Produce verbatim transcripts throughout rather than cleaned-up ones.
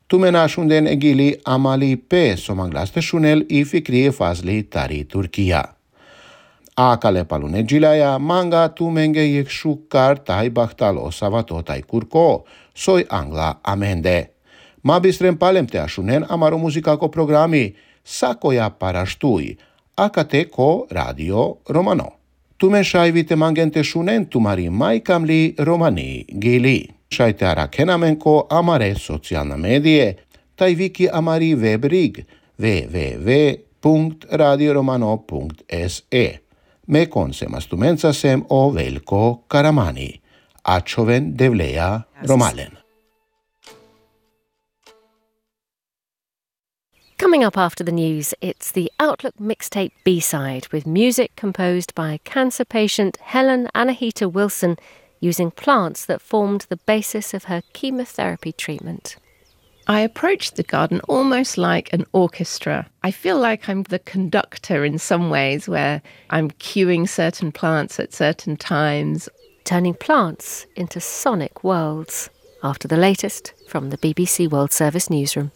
Tumenashun egili amali pe somanglaste shunel i fikri fazli tari Turkia. Akale palunegilaya manga tumenge yek shukar tai bahtalo savatotai kurko, soi angla amende. Mabistrem palemte ashunen amaro muzikako programi sakoja parashtui, akate ko radio romano. Tumen šajvite mangente šunen tumari majkamli romani gili. Šajte arakenamenko amare socijalna medije, taj viki amari webrig w w w punkt radio romano punkt s e. Me konsemas tumensasem o Veljko Karamani, Ačoven devleja romalen. Coming up after the news, it's the Outlook Mixtape B-side with music composed by cancer patient Helen Anahita Wilson using plants that formed the basis of her chemotherapy treatment. I approached the garden almost like an orchestra. I feel like I'm the conductor in some ways, where I'm cueing certain plants at certain times. Turning plants into sonic worlds. After the latest from the B B C World Service newsroom.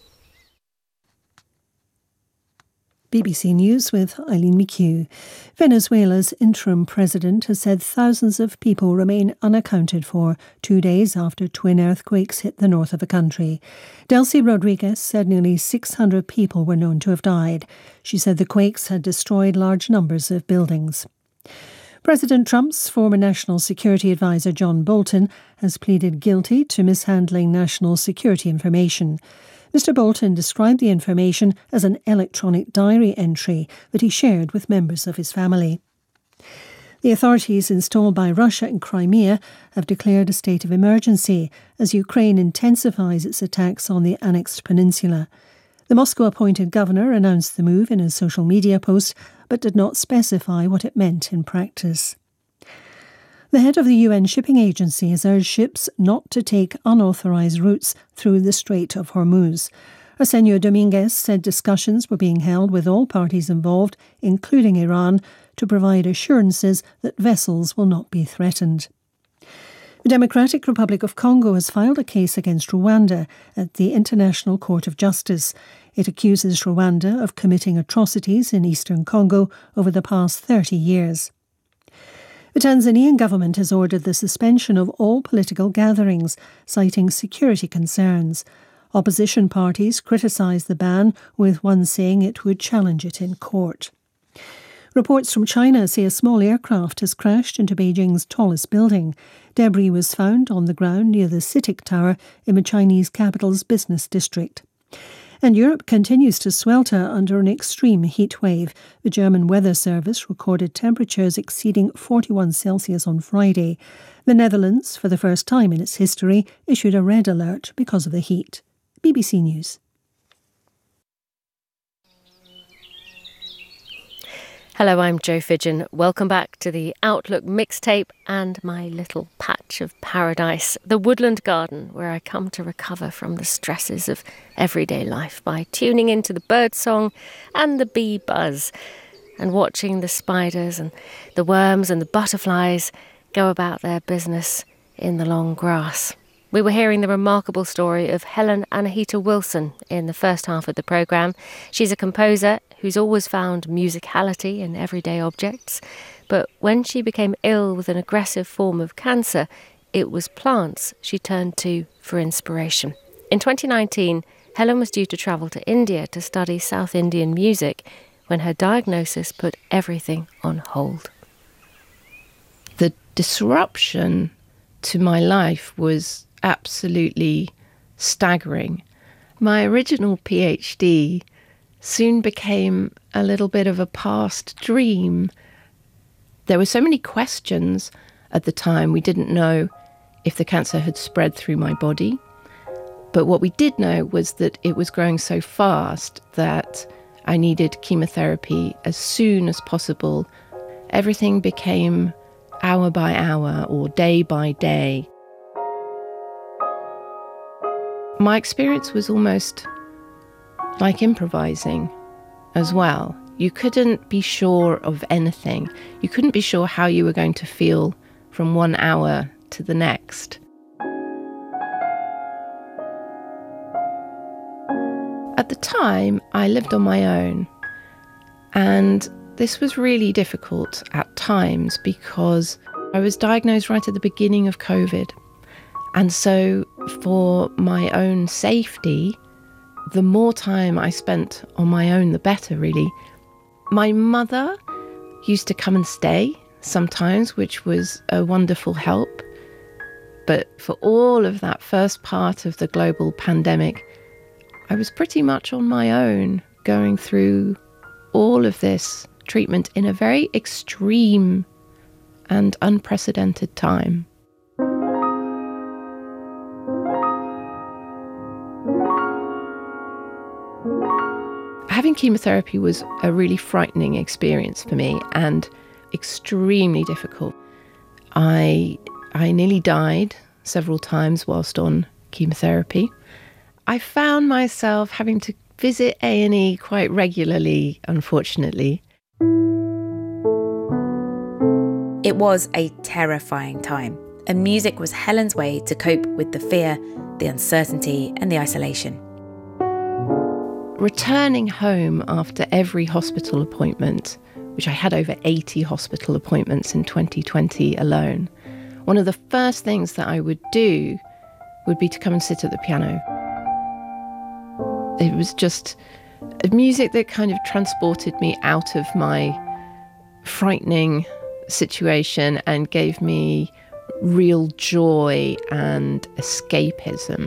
B B C News with Eileen McHugh. Venezuela's interim president has said thousands of people remain unaccounted for two days after twin earthquakes hit the north of the country. Delcy Rodriguez said nearly six hundred people were known to have died. She said the quakes had destroyed large numbers of buildings. President Trump's former National Security Advisor John Bolton has pleaded guilty to mishandling national security information. Mister Bolton described the information as an electronic diary entry that he shared with members of his family. The authorities installed by Russia in Crimea have declared a state of emergency as Ukraine intensifies its attacks on the annexed peninsula. The Moscow-appointed governor announced the move in a social media post, but did not specify what it meant in practice. The head of the U N Shipping Agency has urged ships not to take unauthorised routes through the Strait of Hormuz. Arsenio Dominguez said discussions were being held with all parties involved, including Iran, to provide assurances that vessels will not be threatened. The Democratic Republic of Congo has filed a case against Rwanda at the International Court of Justice. It accuses Rwanda of committing atrocities in eastern Congo over the past thirty years. The Tanzanian government has ordered the suspension of all political gatherings, citing security concerns. Opposition parties criticised the ban, with one saying it would challenge it in court. Reports from China say a small aircraft has crashed into Beijing's tallest building. Debris was found on the ground near the CITIC Tower in the Chinese capital's business district. And Europe continues to swelter under an extreme heat wave. The German Weather Service recorded temperatures exceeding forty-one Celsius on Friday. The Netherlands, for the first time in its history, issued a red alert because of the heat. B B C News. Hello, I'm Jo Fidgen. Welcome back to the Outlook Mixtape and my little patch of paradise, the woodland garden, where I come to recover from the stresses of everyday life by tuning into the birdsong and the bee buzz and watching the spiders and the worms and the butterflies go about their business in the long grass. We were hearing the remarkable story of Helen Anahita Wilson in the first half of the programme. She's a composer who's always found musicality in everyday objects, but when she became ill with an aggressive form of cancer, it was plants she turned to for inspiration. In twenty nineteen, Helen was due to travel to India to study South Indian music when her diagnosis put everything on hold. The disruption to my life was absolutely staggering. My original PhD soon became a little bit of a past dream. There were so many questions at the time. We didn't know if the cancer had spread through my body, but what we did know was that it was growing so fast that I needed chemotherapy as soon as possible. Everything became hour by hour or day by day. My experience was almost like improvising as well. You couldn't be sure of anything. You couldn't be sure how you were going to feel from one hour to the next. At the time, I lived on my own, and this was really difficult at times because I was diagnosed right at the beginning of COVID. And so for my own safety, the more time I spent on my own, the better, really. My mother used to come and stay sometimes, which was a wonderful help. But for all of that first part of the global pandemic, I was pretty much on my own, going through all of this treatment in a very extreme and unprecedented time. Having chemotherapy was a really frightening experience for me and extremely difficult. I I nearly died several times whilst on chemotherapy. I found myself having to visit A and E quite regularly, unfortunately. It was a terrifying time, and music was Helen's way to cope with the fear, the uncertainty, and the isolation. Returning home after every hospital appointment, which I had over eighty hospital appointments in twenty twenty alone, one of the first things that I would do would be to come and sit at the piano. It was just music that kind of transported me out of my frightening situation and gave me real joy and escapism.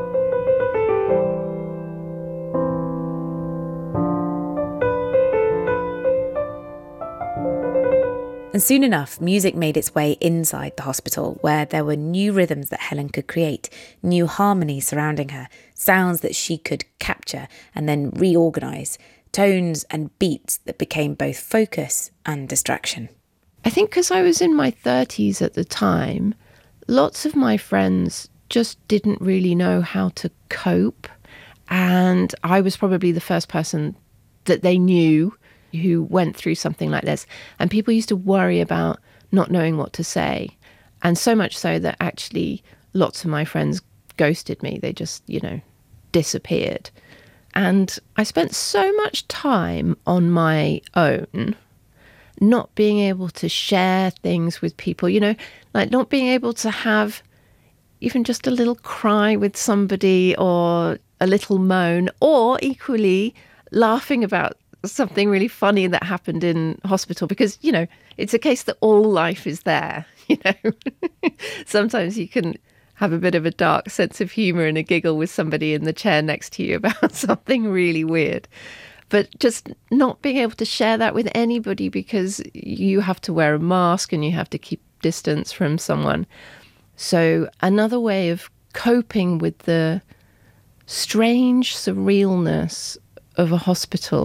And soon enough, music made its way inside the hospital, where there were new rhythms that Helen could create, new harmonies surrounding her, sounds that she could capture and then reorganise, tones and beats that became both focus and distraction. I think because I was in my thirties at the time, lots of my friends just didn't really know how to cope. And I was probably the first person that they knew who went through something like this. And people used to worry about not knowing what to say. And so much so that actually lots of my friends ghosted me. They just, you know, disappeared. And I spent so much time on my own, not being able to share things with people, you know, like not being able to have even just a little cry with somebody or a little moan, or equally laughing about something really funny that happened in hospital, because, you know, it's a case that all life is there, you know. Sometimes you can have a bit of a dark sense of humour and a giggle with somebody in the chair next to you about something really weird. But just not being able to share that with anybody because you have to wear a mask and you have to keep distance from someone. So another way of coping with the strange surrealness of a hospital